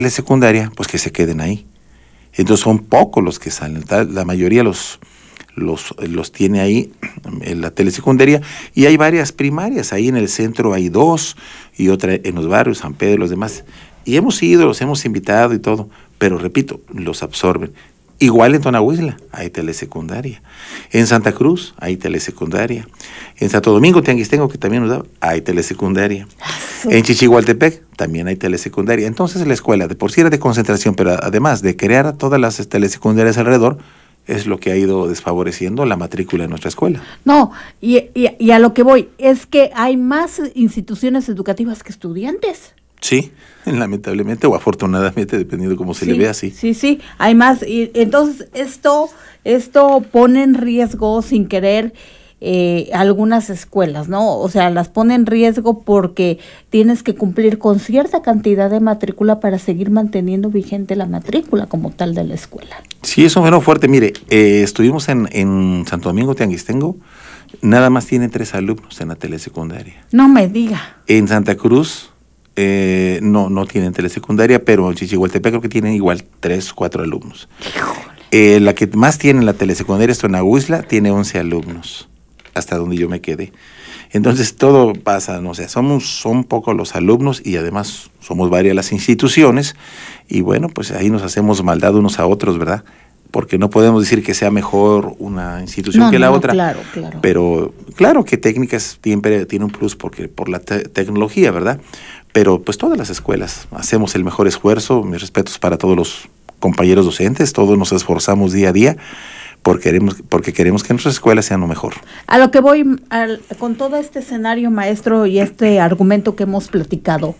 secundaria, pues que se queden ahí. Entonces son pocos los que salen, la mayoría los tiene ahí en la telesecundaria, y hay varias primarias, ahí en el centro hay 2 y otra en los barrios, San Pedro y los demás, y hemos ido, los hemos invitado y todo, pero repito, los absorben. Igual en Tonahuizla hay telesecundaria, en Santa Cruz hay telesecundaria, en Santo Domingo Tianguistengo, que también nos da, hay telesecundaria, en Chichihualtepec también hay telesecundaria. Entonces la escuela de por sí era de concentración, pero además de crear todas las telesecundarias alrededor, es lo que ha ido desfavoreciendo la matrícula en nuestra escuela. No, y a lo que voy, es que hay más instituciones educativas que estudiantes. Sí, lamentablemente o afortunadamente, dependiendo cómo se le vea, sí. Sí, hay más. Y entonces esto pone en riesgo sin querer algunas escuelas, ¿no? O sea, las pone en riesgo porque tienes que cumplir con cierta cantidad de matrícula para seguir manteniendo vigente la matrícula como tal de la escuela. Sí, es un fenómeno fuerte. Mire, estuvimos en Santo Domingo Tianguistengo, nada más tiene 3 alumnos en la telesecundaria. No me diga. En Santa Cruz no tienen telesecundaria, pero en Chichihualtepec creo que tienen igual 3 o 4 alumnos. La que más tiene en la telesecundaria es Tonahuizla, tiene 11 alumnos, hasta donde yo me quedé. Entonces todo pasa, no sé, son pocos los alumnos y además somos varias las instituciones, y bueno, pues ahí nos hacemos maldad unos a otros, ¿verdad? Porque no podemos decir que sea mejor una institución que la otra. Claro. Pero claro que técnicas siempre tiene un plus porque por la tecnología, ¿verdad? Pero pues todas las escuelas hacemos el mejor esfuerzo, mis respetos para todos los compañeros docentes, todos nos esforzamos día a día porque queremos que nuestras escuelas sean lo mejor. A lo que voy, con todo este escenario, maestro, y este argumento que hemos platicado,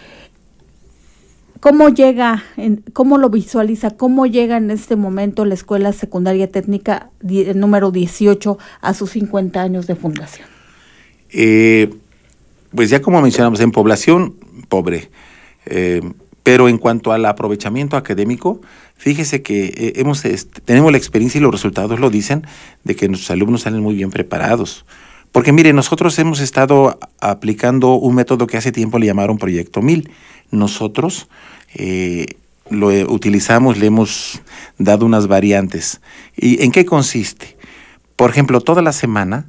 ¿cómo llega, cómo lo visualiza, cómo llega en este momento la Escuela Secundaria Técnica número 18 a sus 50 años de fundación? Pues ya como mencionamos, en población pobre, pero en cuanto al aprovechamiento académico, fíjese que tenemos la experiencia y los resultados lo dicen, de que nuestros alumnos salen muy bien preparados. Porque mire, nosotros hemos estado aplicando un método que hace tiempo le llamaron Proyecto 1000. Nosotros lo utilizamos, le hemos dado unas variantes. ¿Y en qué consiste? Por ejemplo, toda la semana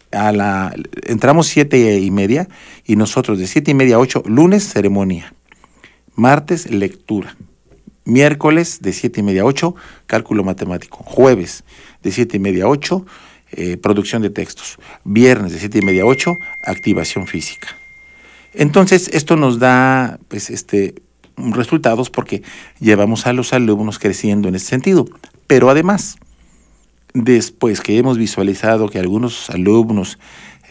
entramos 7:30 y nosotros de 7:30 a 8, lunes ceremonia, martes lectura, miércoles de 7:30 a 8 cálculo matemático, jueves de 7:30 a 8 producción de textos, viernes de 7:30 a 8 activación física. Entonces esto nos da pues resultados porque llevamos a los alumnos creciendo en ese sentido, pero además después que hemos visualizado que algunos alumnos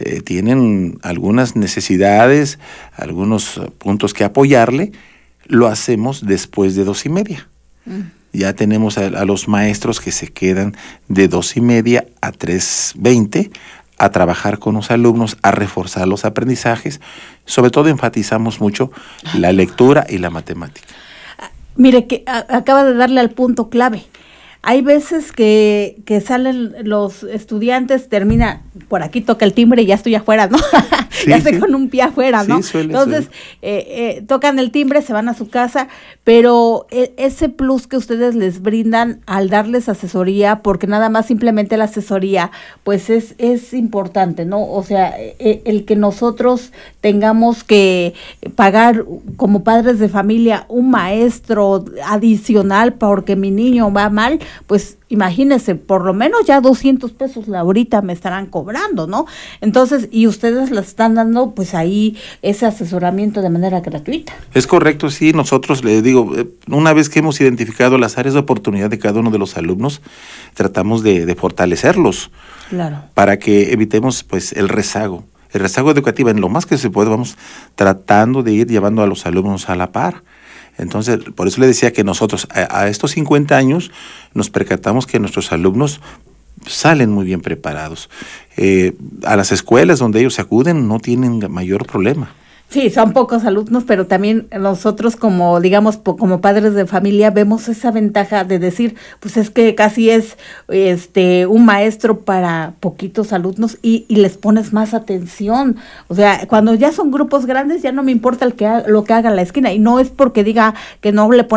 tienen algunas necesidades, algunos puntos que apoyarle, lo hacemos después de 2:30. Ya tenemos a los maestros que se quedan de 2:30 a 3:20 a trabajar con los alumnos, a reforzar los aprendizajes. Sobre todo enfatizamos mucho la lectura y la matemática. Mire, que acaba de darle al punto clave. Hay veces que salen los estudiantes, termina, por aquí toca el timbre y ya estoy afuera, ¿no? Sí, ya estoy con un pie afuera, ¿no? Entonces, tocan el timbre, se van a su casa, pero ese plus que ustedes les brindan al darles asesoría, porque nada más simplemente la asesoría, pues es importante, ¿no? O sea, el que nosotros tengamos que pagar como padres de familia un maestro adicional porque mi niño va mal, pues imagínense, por lo menos ya 200 pesos ahorita me estarán cobrando, ¿no? Entonces, y ustedes les están dando pues ahí ese asesoramiento de manera gratuita. Es correcto, sí, nosotros les digo, una vez que hemos identificado las áreas de oportunidad de cada uno de los alumnos, tratamos de fortalecerlos. Claro. Para que evitemos pues el rezago educativo, en lo más que se puede, vamos tratando de ir llevando a los alumnos a la par. Entonces, por eso le decía que nosotros a estos 50 años nos percatamos que nuestros alumnos salen muy bien preparados. A las escuelas donde ellos acuden no tienen mayor problema. Sí, son pocos alumnos, pero también nosotros como, digamos, como padres de familia vemos esa ventaja de decir, pues es que casi es un maestro para poquitos alumnos y les pones más atención. O sea, cuando ya son grupos grandes ya no me importa lo que haga en la esquina, y no es porque diga que no le pones